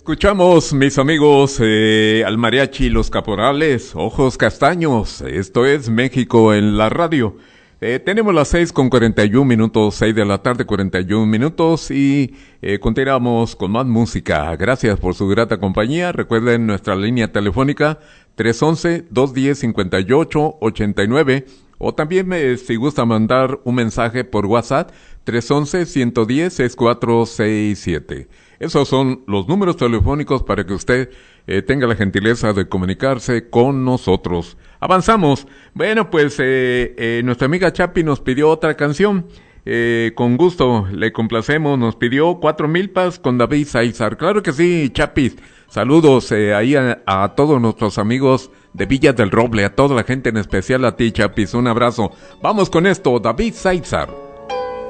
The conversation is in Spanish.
Escuchamos, mis amigos, al mariachi Los Caporales, Ojos Castaños. Esto es México en la radio. Tenemos las 6:41, 6 de la tarde, 41 minutos, y continuamos con más música. Gracias por su grata compañía. Recuerden nuestra línea telefónica 311-210-5889, o también si gusta mandar un mensaje por WhatsApp 311-110-6467. Esos son los números telefónicos para que usted tenga la gentileza de comunicarse con nosotros. Avanzamos. Bueno, pues nuestra amiga Chapi nos pidió otra canción. Con gusto le complacemos. Nos pidió 4 milpas con David Sáizar. Claro que sí, Chapis. Saludos ahí a todos nuestros amigos de Villa del Roble, a toda la gente, en especial a ti, Chapis. Un abrazo. Vamos con esto, David Sáizar.